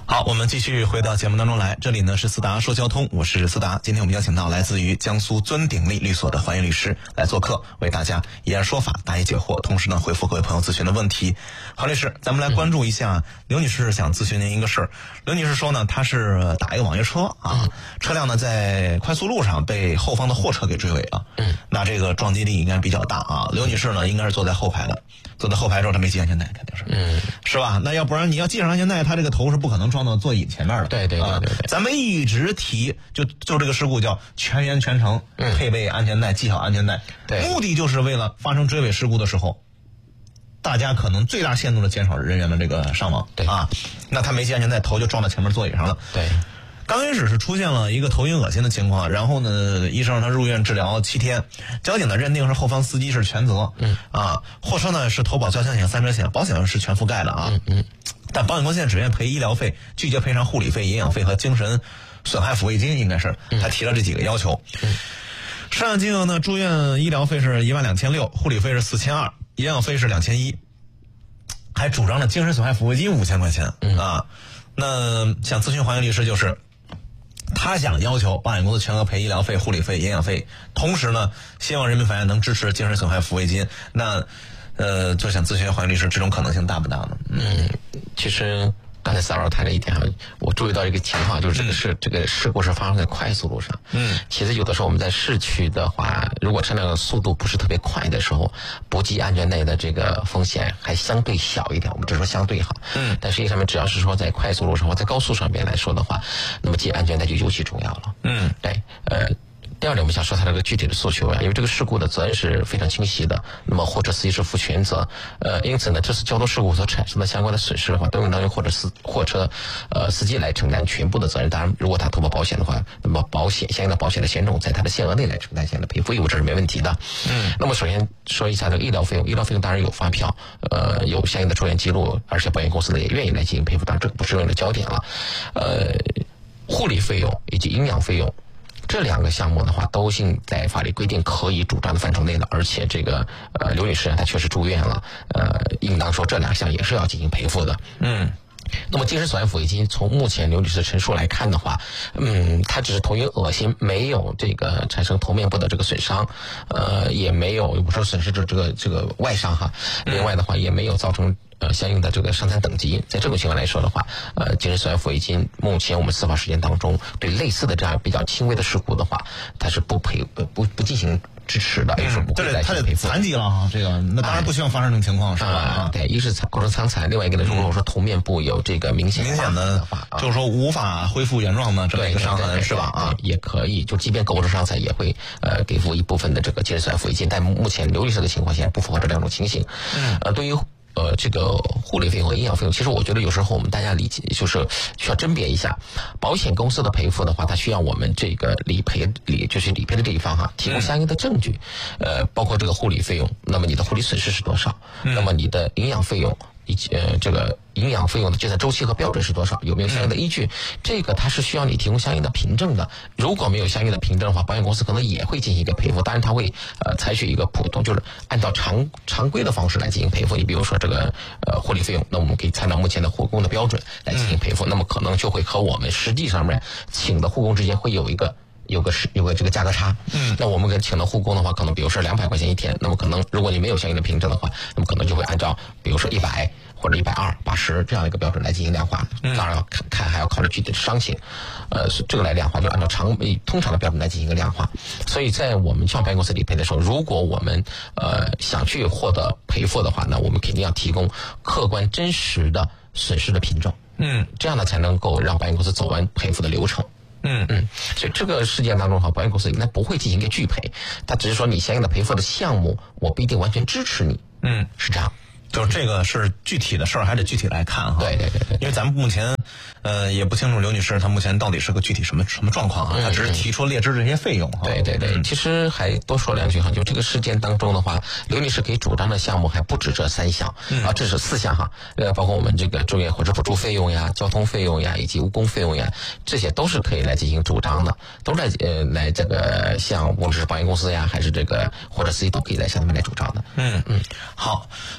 好，我们继续回到节目当中来，这里呢是思达说交通，我是思达。今天我们邀请到来自于江苏尊鼎力律所的黄云律师来做客，为大家以案说法，答疑解惑，同时呢回复各位朋友咨询的问题。黄律师，咱们来关注一下，刘女士想咨询您一个事儿。刘女士说呢，她是打一个网约车啊，车辆呢在快速路上被后方的货车给追尾了，那这个撞击力应该比较大啊。刘女士呢应该是坐在后排的，坐在后排之后她没系安全带，肯定是，是吧？那要不然你要系上安全带，她这个头是不可能撞到座椅前面的。 对， 咱们一直提，就这个事故叫全员全程配备安全带，系好安全带，目的就是为了发生追尾事故的时候，大家可能最大限度的减少人员的这个伤亡。 对啊， 那他没系安全带，头就撞到前面座椅上了。 对。 刚开始是出现了一个头晕恶心的情况，然后呢，医生让他入院治疗7天，交警呢认定是后方司机是全责，货车呢是投保交强险、3者险，保险是全覆盖的啊，但保险公司只愿赔医疗费、拒绝赔偿护理费、营养费和精神损害抚慰金，应该是他提了这几个要求。涉案金额呢，住院医疗费是12600，护理费是4200，营养费是2100，还主张了精神损害抚慰金5000块钱啊。那想咨询黄云律师就是，他想要求保险公司全额赔医疗费、护理费、营养费，同时呢，希望人民法院能支持精神损害抚慰金。那，就想咨询黄云律师，这种可能性大不大呢？ 其实刚才Sarah谈了一点哈，我注意到一个情况，就是这个事故是发生在快速路上。其实有的时候我们在市区的话，如果车辆的速度不是特别快的时候，不系安全带的这个风险还相对小一点。我们只说相对哈。但实际上面只要是说在快速路上或在高速上边来说的话，那么系安全带就尤其重要了。对，第二点，我们想说它这个具体的诉求因为这个事故的责任是非常清晰的，那么货车司机是负全责，因此呢，这次交通事故所产生的相关的损失的话，都应当由货车司机来承担全部的责任。当然，如果他投保保险的话，那么相应的保险的险种在他的限额内来承担相应的赔付义务，这是没问题的。那么首先说一下这个医疗费用，医疗费用当然有发票，有相应的住院记录，而且保险公司呢也愿意来进行赔付，当然这个不是用的焦点了。护理费用以及营养费用。这两个项目的话，都是在法律规定可以主张的范畴内的，而且这个刘女士她确实住院了，应当说这两项也是要进行赔付的。那么精神损害抚慰金，从目前刘女士的陈述来看的话，她只是头晕恶心，没有这个产生头面部的这个损伤，也没有我说损失这个外伤哈，另外的话也没有造成相应的这个伤残等级。在这种情况来说的话，精神损害抚慰金目前我们司法实践当中对类似的这样比较轻微的事故的话，它是不进行支持的，也是不会来进行赔付。 残疾了啊，这个那当然不希望发生这种情况，是吧？ 对，一是构成残残，另外一个呢，如果说头面部有这个明显的就是说无法恢复原状的这么一个伤痕，是吧？ 也可以，就即便构成伤残，也会给付一部分的这个精神损害抚慰金。但目前刘律师的情况下不符合这两种情形。对于这个护理费用和营养费用，其实我觉得有时候我们大家理解就是需要甄别一下，保险公司的赔付的话，它需要我们这个理赔的这一方哈，提供相应的证据，包括这个护理费用，那么你的护理损失是多少，那么你的营养费用以及这个营养费用的计算周期和标准是多少，有没有相应的依据，这个它是需要你提供相应的凭证的。如果没有相应的凭证的话，保险公司可能也会进行一个赔付，当然它会采取一个普通就是按照常规的方式来进行赔付。你比如说这个护理费用，那我们可以参照目前的护工的标准来进行赔付，那么可能就会和我们实际上面请的护工之间会有个这个价格差。那我们给请的护工的话，可能比如说200块钱一天，那么可能如果你没有相应的凭证的话，那么可能就会按照比如说100或者120、80这样一个标准来进行量化。当然看还要考虑具体的伤情，这个来量化就按照通常的标准来进行一个量化。所以在我们向保险公司理赔的时候，如果我们想去获得赔付的话呢，我们肯定要提供客观真实的损失的凭证。这样呢才能够让保险公司走完赔付的流程。所以这个事件当中保险公司应该不会进行一个拒赔，它只是说你相应的赔付的项目，我不一定完全支持你。是这样。 就是这个是具体的事儿，还得具体来看哈。 对， 因为咱们目前也不清楚刘女士她目前到底是个具体什么状况啊？她只是提出列支这些费用哈。 对，其实还多说两句哈，就这个事件当中的话，刘女士可以主张的项目还不止这3项这是4项哈。包括我们这个住院或者补助费用呀、交通费用呀以及误工费用呀，这些都是可以来进行主张的，都来这个向无论是保险公司呀还是这个或者司机都可以来向他们来主张的。 好，那咱们来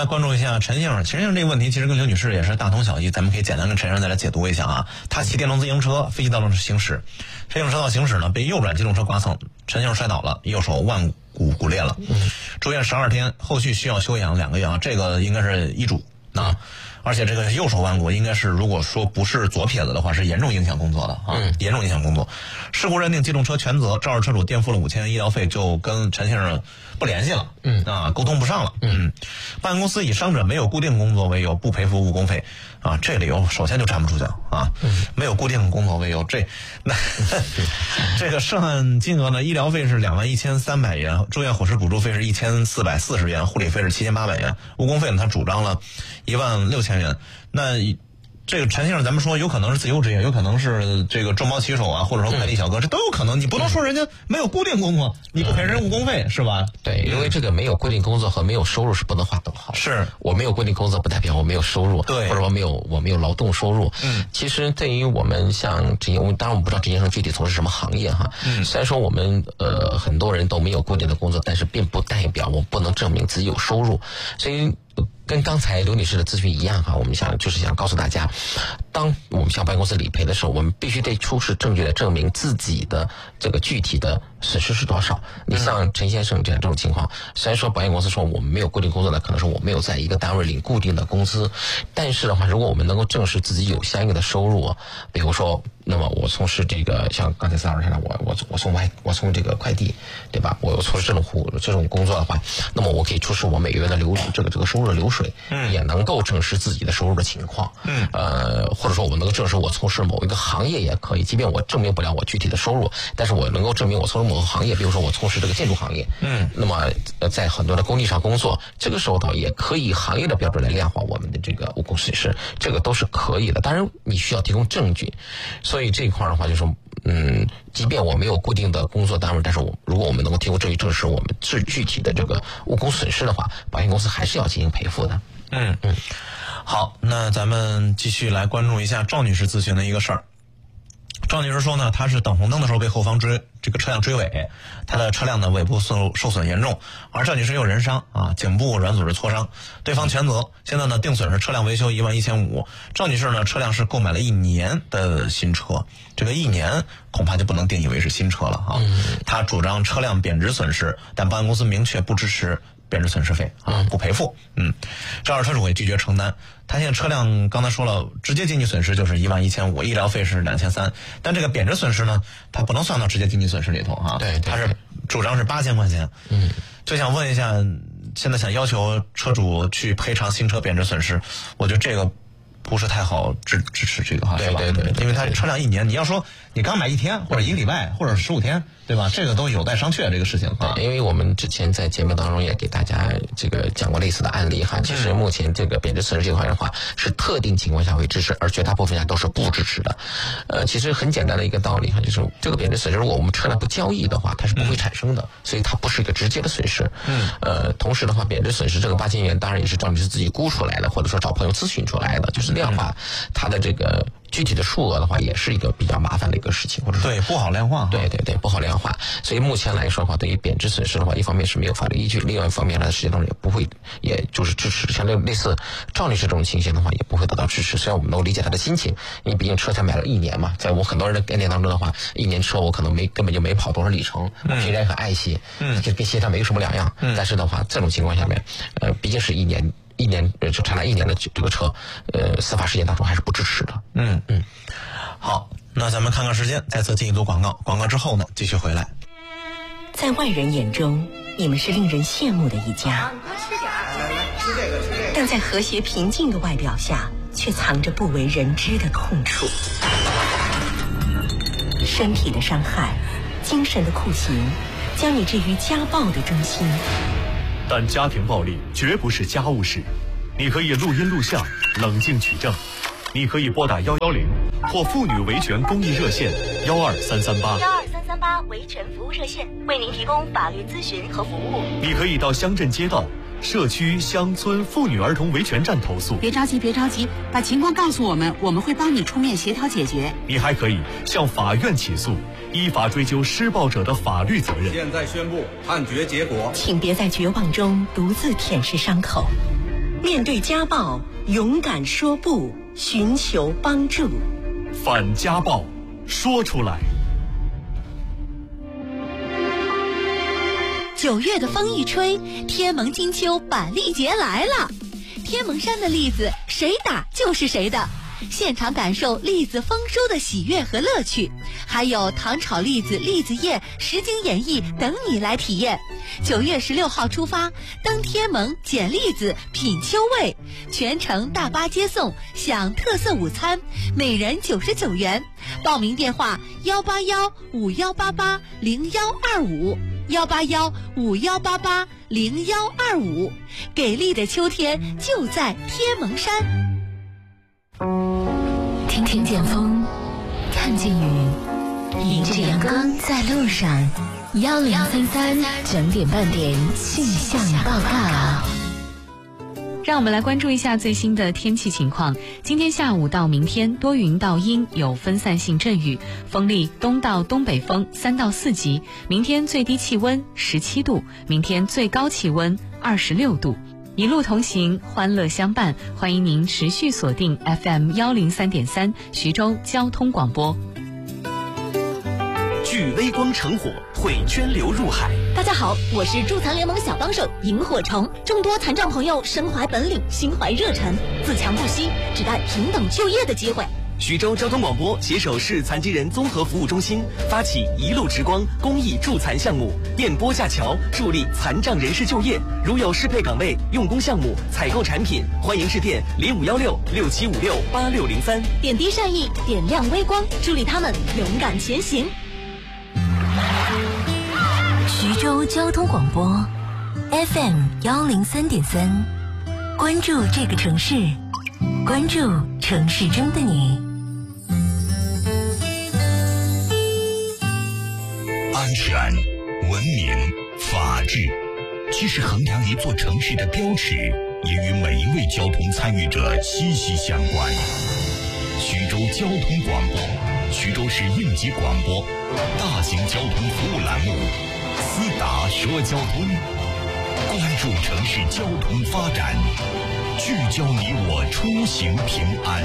关注一下陈先生。陈先生这个问题其实跟刘女士也是大同小异，咱们可以简单跟陈先生再来解读一下啊。他骑电动自行车非机道路行驶，非机车道行驶呢被右转机动车刮蹭，陈先生摔倒了，右手腕骨骨裂了，住院12天，后续需要休养2个月啊。这个应该是医嘱啊。而且这个右手腕骨应该是，如果说不是左撇子的话，是严重影响工作的啊，严重影响工作。事故认定机动车全责，肇事车主垫付了5000元医疗费，就跟陈先生不联系了，沟通不上了，保险公司以伤者没有固定工作为由不赔付误工费啊，这理由首先就站不住脚啊，没有固定工作为由，这个涉案金额呢，医疗费是21300元，住院伙食补助费是1440元，护理费是7800元，误工费呢他主张了16000元。那这个陈先生咱们说有可能是自由职业，有可能是这个众包骑手啊，或者说快递小哥，这都有可能，你不能说人家没有固定工作，你不赔人误工费是吧？ 对，因为这个没有固定工作和没有收入是不能划等号。 是我没有固定工作不代表我没有收入， 对， 或者我没有劳动收入。其实对于我们像当然我们不知道陈先生具体从事什么行业哈。虽然说我们很多人都没有固定的工作，但是并不代表我不能证明自己有收入，所以。跟刚才刘女士的咨询一样哈，我们想告诉大家，当我们向保险公司理赔的时候，我们必须得出示证据来证明自己的这个具体的损失是多少。你像陈先生这种情况，虽然说保险公司说我们没有固定工作呢，可能是我没有在一个单位领固定的工资，但是的话，如果我们能够证实自己有相应的收入，比如说，那么我从事这个像刚才3老师讲的，我送这个快递，对吧？我从事这种工作的话，那么我可以出示我每月的这个收入的流水，也能够证实自己的收入的情况，或者说我能够证实我从事某一个行业也可以，即便我证明不了我具体的收入，但是我能够证明我从事某个行业，比如说我从事这个建筑行业，那么在很多的工地上工作，这个时候呢也可以以行业的标准来量化我们的这个误工损失，这个都是可以的。当然你需要提供证据，所以这一块的话就是说。即便我没有固定的工作单位，但是如果我们能够提供证据证实我们最具体的这个误工损失的话，保险公司还是要进行赔付的。 好，那咱们继续来关注一下赵女士咨询的一个事儿。赵女士说呢，她是等红灯的时候被后方车辆追尾，她的车辆呢尾部受损严重，而赵女士有人伤啊，颈部软组织挫伤，对方全责。现在呢定损是车辆维修11500。赵女士呢车辆是购买了1年的新车，这个1年恐怕就不能定义为是新车了啊。她主张车辆贬值损失，但保险公司明确不支持贬值损失费啊，不赔付。肇事车主也拒绝承担。他现在车辆刚才说了，直接经济损失就是11500，医疗费是2300，但这个贬值损失呢，它不能算到直接经济损失里头啊。 对， 他是主张是8000块钱。就想问一下，现在想要求车主去赔偿新车贬值损失，我觉得这个不是太好支持这个哈，是吧？ 对， 因为他车辆1年，你要说你刚买1天或者1个礼拜或者15天，对吧？这个都有待商榷这个事情啊。 因为我们之前在节目当中也给大家这个讲过类似的案例哈。其实目前这个贬值损失这块的话，是特定情况下会支持，而绝大部分下都是不支持的。其实很简单的一个道理哈，就是这个贬值损失，如果我们车辆不交易的话，它是不会产生的，所以它不是一个直接的损失。同时的话，贬值损失这个8000元当然也是赵女士自己估出来的，或者说找朋友咨询出来的，就是量化它的这个具体的数额的话，也是一个比较麻烦的一个事情，或者说对不好量化。 对，不好量化。所以目前来说的话，对于贬值损失的话，一方面是没有法律依据，另外一方面呢，实际上也不会，也就是支持像类似赵女士这种情形的话，也不会得到支持。虽然我们能够理解她的心情，因为毕竟车才买了1年嘛，在我很多人的概念当中的话，1年车我可能根本就没跑多少里程，平时也很爱惜，跟现在没有什么两样。但是的话，这种情况下面，毕竟是1年就产了1年的这个车，司法实践当中还是不支持的。 好，那咱们看看时间，再次进一组广告。广告之后呢，继续回来。 在外人眼中，你们是令人羡慕的一家，但在和谐平静的外表下，却藏着不为人知的痛楚。身体的伤害，精神的酷刑，将你置于家暴的中心。 但家庭暴力绝不是家务事，你可以录音录像，冷静取证。你可以拨打110或妇女维权公益热线12338 维权服务热线，为您提供法律咨询和服务。 你可以到乡镇街道、社区、乡村妇女儿童维权站投诉。 别着急，把情况告诉我们，我们会帮你出面协调解决。 你还可以向法院起诉，依法追究施暴者的法律责任。 现在宣布判决结果， 请别在绝望中独自舔舐伤口。 面对家暴，勇敢说不，寻求帮助。 反家暴，说出来。 9月的风一吹，天盟金秋板栗节来了。天盟山的栗子，谁打就是谁的。现场感受栗子丰收的喜悦和乐趣，还有糖炒栗子、栗子宴、实景演绎等你来体验。9月16号出发，登天盟捡栗子品秋味，全程大巴接送，享特色午餐，每人99元。报名电话18151880125，18151880125。给力的秋天就在天盟山。 听见风，看见雨，迎着阳光在路上。1033整点半点气象报告。 让我们来关注一下最新的天气情况。今天下午到明天多云到阴，有分散性阵雨，风力东到东北风3到4级。明天最低气温17度，明天最高气温26度。一路同行，欢乐相伴，欢迎您持续锁定 FM 103.3徐州交通广播。 聚微光成火，汇涓流入海。 大家好，我是助残联盟小帮手萤火虫。众多残障朋友身怀本领，心怀热忱，自强不息，只待平等就业的机会。 徐州交通广播携手市残疾人综合服务中心，发起一路直光公益助残项目，电波架桥，助力残障人士就业。如有适配岗位、用工项目、采购产品，欢迎致电051667568603， 点滴善意，点亮微光，助力他们勇敢前行。 徐州交通广播 FM 103.3，关注这个城市，关注城市中的你。 安全、文明、法治，既是衡量一座城市的标尺，也与每一位交通参与者息息相关。徐州交通广播，徐州市应急广播，大型交通服务栏目，思达说交通，关注城市交通发展，聚焦你我出行平安。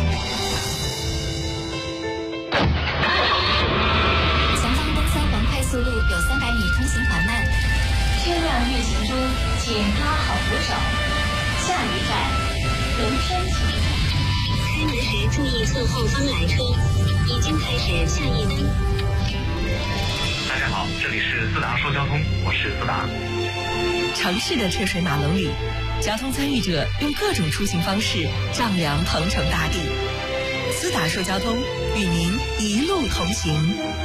速路有300米通行缓慢，车辆运行中请拉好扶手。下一站龙山汽车。开门时注意侧后方来车，已经开始下一门。 大家好，这里是思达说交通，我是思达。 城市的车水马龙里，交通参与者用各种出行方式丈量鹏程大地。思达说交通，与您一路同行。